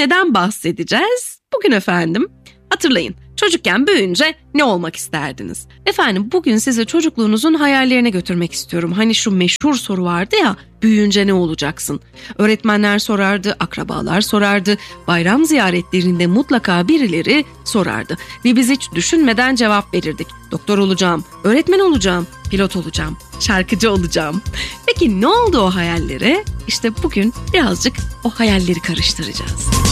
neden bahsedeceğiz? Bugün efendim hatırlayın, çocukken büyüyünce ne olmak isterdiniz? Efendim bugün sizi çocukluğunuzun hayallerine götürmek istiyorum. Hani şu meşhur soru vardı ya, büyüyünce ne olacaksın? Öğretmenler sorardı, akrabalar sorardı, bayram ziyaretlerinde mutlaka birileri sorardı. Ve biz hiç düşünmeden cevap verirdik. Doktor olacağım, öğretmen olacağım, pilot olacağım, şarkıcı olacağım. Peki ne oldu o hayallere? İşte bugün birazcık o hayalleri karıştıracağız.